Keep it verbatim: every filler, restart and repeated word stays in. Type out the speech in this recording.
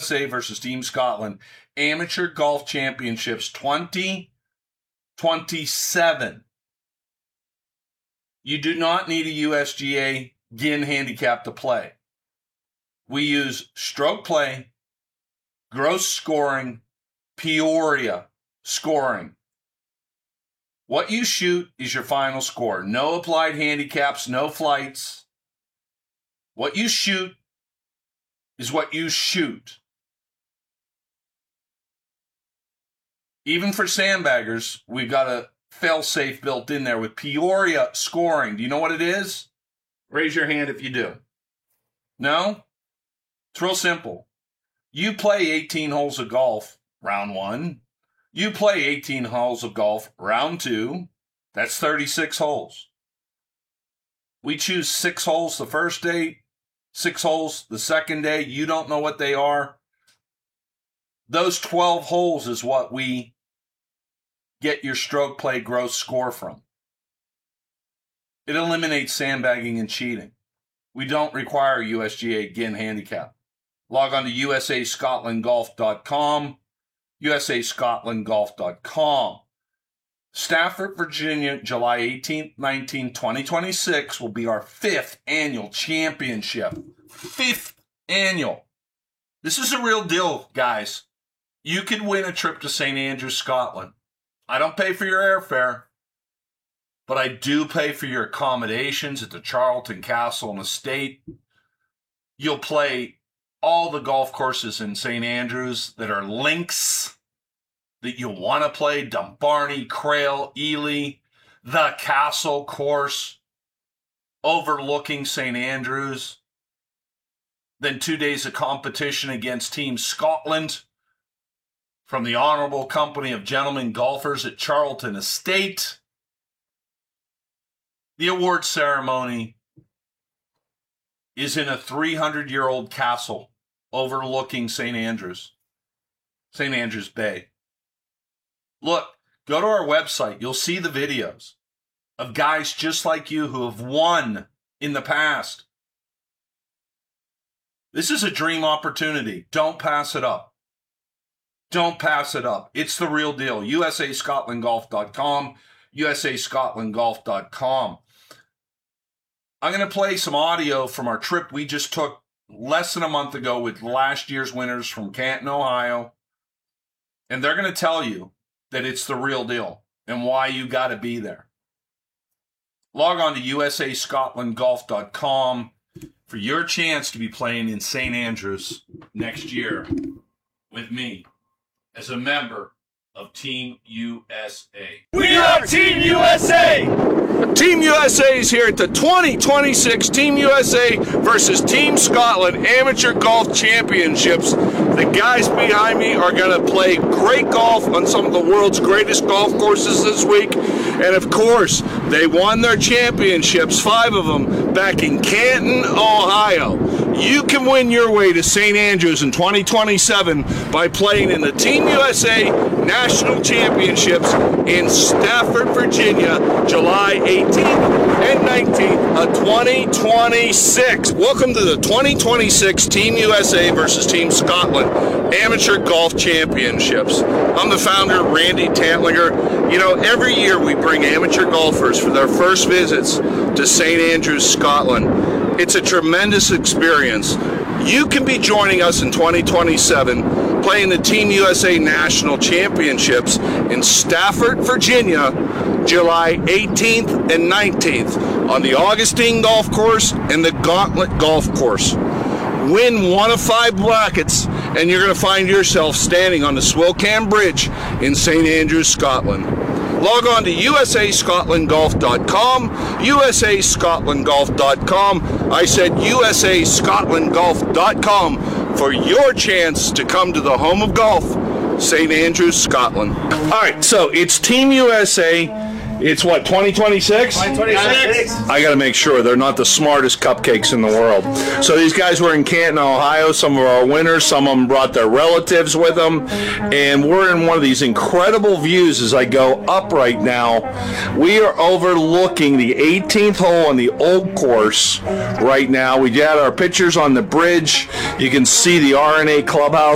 S A versus Team Scotland Amateur Golf Championships twenty twenty-seven. You do not need a U S G A G I N handicap to play. We use stroke play, gross scoring, Peoria scoring. What you shoot is your final score. No applied handicaps, no flights. What you shoot is what you shoot. Even for sandbaggers, we've got a fail-safe built in there with Peoria scoring. Do you know what it is? Raise your hand if you do. No? It's real simple. You play eighteen holes of golf, round one. You play eighteen holes of golf, round two. That's thirty-six holes. We choose six holes the first day, six holes the second day. You don't know what they are. Those twelve holes is what we get your stroke play gross score from. It eliminates sandbagging and cheating. We don't require U S G A G I N handicap. Log on to U S A Scotland Golf dot com, U S A Scotland Golf dot com. Stafford, Virginia, July eighteenth, nineteenth, twenty twenty-six will be our fifth annual championship. Fifth annual. This is a real deal, guys. You could win a trip to Saint Andrews, Scotland. I don't pay for your airfare, but I do pay for your accommodations at the Charlton Castle and Estate. You'll play all the golf courses in Saint Andrews that are links that you want to play. Dumbarney, Crail, Ely, the Castle course, overlooking Saint Andrews. Then two days of competition against Team Scotland from the Honorable Company of Gentlemen Golfers at Charlton Estate. The award ceremony is in a three hundred year old castle overlooking Saint Andrews, Saint Andrews Bay. Look, go to our website. You'll see the videos of guys just like you who have won in the past. This is a dream opportunity. Don't pass it up. Don't pass it up. It's the real deal. U S A Scotland Golf dot com, U S A Scotland Golf dot com. I'm going to play some audio from our trip we just took less than a month ago with last year's winners from Canton, Ohio. And they're going to tell you that it's the real deal and why you got to be there. Log on to U S A Scotland Golf dot com for your chance to be playing in Saint Andrews next year with me as a member of Team U S A. We are Team U S A! Team U S A is here at the twenty twenty-six Team U S A versus Team Scotland Amateur Golf Championships. The guys behind me are going to play great golf on some of the world's greatest golf courses this week. And of course, they won their championships, five of them, back in Canton, Ohio. You can win your way to Saint Andrews in twenty twenty-seven by playing in the Team U S A National Championships in Stafford, Virginia, July eighteenth and nineteenth of twenty twenty-six. Welcome to the twenty twenty-six Team U S A versus Team Scotland Amateur Golf Championships. I'm the founder, Randy Tantlinger. You know, every year we bring amateur golfers for their first visits to Saint Andrews, Scotland. It's a tremendous experience. You can be joining us in twenty twenty-seven playing the Team U S A National Championships in Stafford, Virginia, July eighteenth and nineteenth on the Augustine Golf Course and the Gauntlet Golf Course. Win one of five brackets and you're going to find yourself standing on the Swilcan Bridge in Saint Andrews, Scotland. Log on to U S A Scotland Golf dot com, U S A Scotland Golf dot com. I said U S A Scotland Golf dot com for your chance to come to the home of golf, Saint Andrews, Scotland. All right, so it's Team U S A. It's what, twenty twenty-six? twenty twenty-six. I got to make sure they're not the smartest cupcakes in the world. So these guys were in Canton, Ohio. Some of our winners, some of them brought their relatives with them. And we're in one of these incredible views as I go up right now. We are overlooking the eighteenth hole on the old course right now. We got our pictures on the bridge. You can see the R N A clubhouse